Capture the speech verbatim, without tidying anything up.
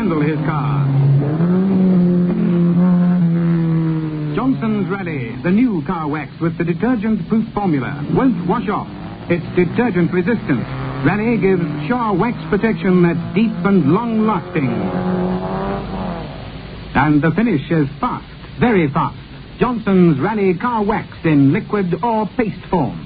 handle his car. Johnson's Rally, the new car wax with the detergent-proof formula, won't wash off. It's detergent resistant. Rally gives sure wax protection that's deep and long-lasting. And the finish is fast, very fast. Johnson's Rally Car Wax in liquid or paste form.